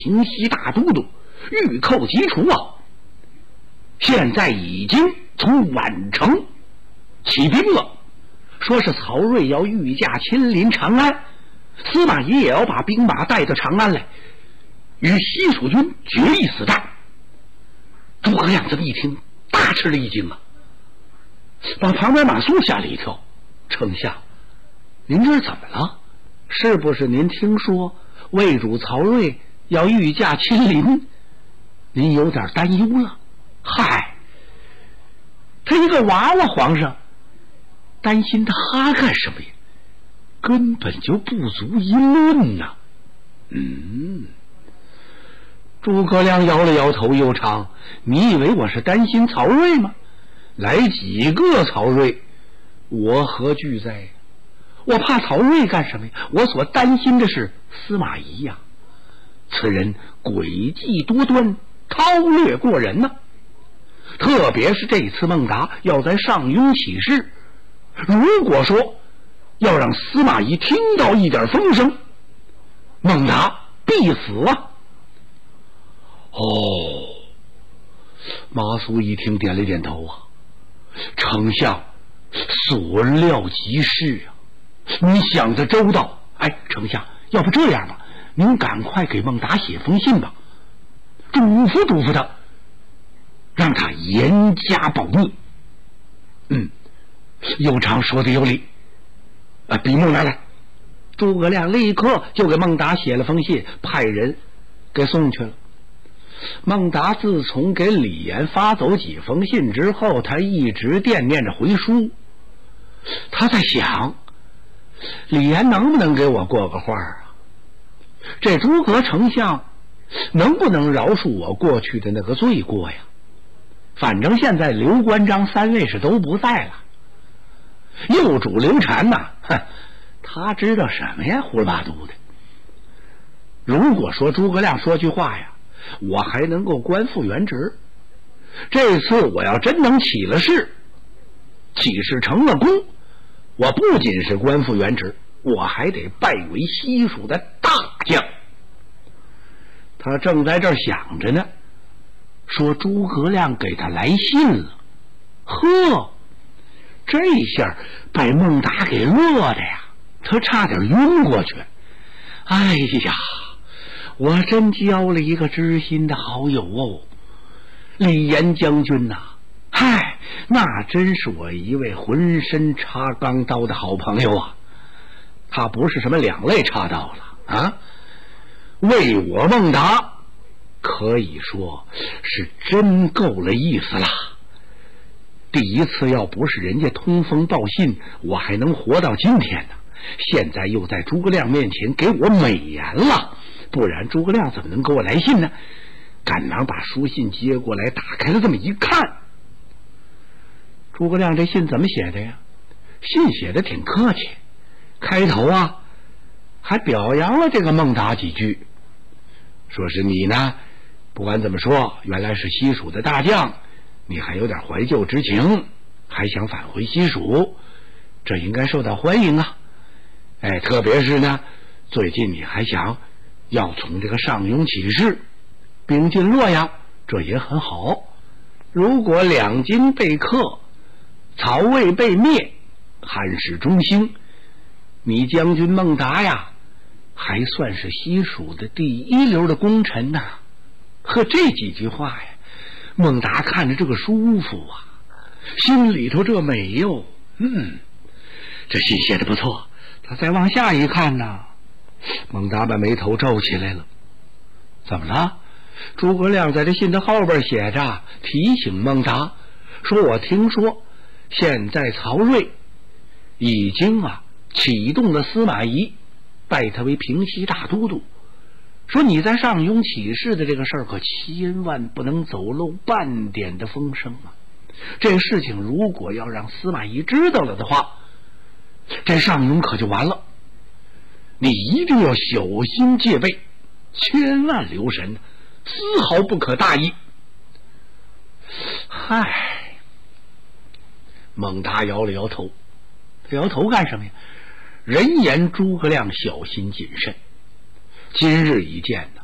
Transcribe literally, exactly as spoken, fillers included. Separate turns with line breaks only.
平西大都督御寇急除啊，现在已经从宛城起兵了，说是曹睿要御驾亲临长安，司马懿也要把兵马带到长安来，与西蜀军决一死战。诸葛亮这么一听，大吃了一惊啊，把旁边马谡吓了一跳。丞相，您这是怎么了？是不是您听说魏主曹睿要御驾亲临，您有点担忧了？嗨，他一个娃娃皇上，担心他干什么呀？根本就不足一论呐、啊。嗯，诸葛亮摇了摇头，又长，你以为我是担心曹睿吗？来几个曹睿，我何惧哉？我怕曹睿干什么呀？我所担心的是司马懿呀、啊，此人诡计多端，韬略过人呐、啊。特别是这次孟达要在上庸起事，如果说要让司马懿听到一点风声，孟达必死啊！哦，马谡一听点了点头啊，丞相所料极是啊，你想得周到。哎，丞相，要不这样吧，您赶快给孟达写封信吧，嘱咐嘱咐他，让他严加保密。嗯，右长说的有理。啊，笔墨拿来。诸葛亮立刻就给孟达写了封信，派人给送去了。孟达自从给李严发走几封信之后，他一直惦念着回书。他在想，李严能不能给我过个话啊？这诸葛丞相能不能饶恕我过去的那个罪过呀？反正现在刘关张三位是都不在了，右主刘禅呐、啊，哼，他知道什么呀？胡说八道的。如果说诸葛亮说句话呀，我还能够官复原职。这次我要真能起了事，起事成了功，我不仅是官复原职，我还得拜为西蜀的大将。他正在这儿想着呢，说诸葛亮给他来信了。呵，这下把孟达给乐的呀，他差点晕过去。哎呀，我真交了一个知心的好友哦，李严将军呐、啊，嗨，那真是我一位浑身插钢刀的好朋友啊。他不是什么两肋插刀了啊，为我孟达可以说是真够了意思啦。第一次要不是人家通风报信，我还能活到今天呢。现在又在诸葛亮面前给我美言了，不然诸葛亮怎么能给我来信呢？赶忙把书信接过来，打开了这么一看，诸葛亮这信怎么写的呀？信写的挺客气，开头啊还表扬了这个孟达几句，说是你呢，不管怎么说，原来是西蜀的大将，你还有点怀旧之情，还想返回西蜀，这应该受到欢迎啊。哎，特别是呢，最近你还想要从这个上庸起事，兵进洛阳，这也很好。如果两晋被克，曹魏被灭，汉室中兴，你将军孟达呀，还算是西蜀的第一流的功臣呐、啊。呵，这几句话呀，孟达看着这个舒服啊，心里头这美哟。嗯，这信写的不错。他再往下一看呢，孟达把眉头皱起来了。怎么了？诸葛亮在这信的后边写着，提醒孟达说，我听说现在曹睿已经啊启动了司马懿，拜他为平西大都督，说你在上庸起事的这个事儿可千万不能走漏半点的风声啊。这事情如果要让司马懿知道了的话，这上庸可就完了。你一定要小心戒备，千万留神，丝毫不可大意。嗨，孟达摇了摇头。摇头干什么呀？人言诸葛亮小心谨慎，今日一见呢，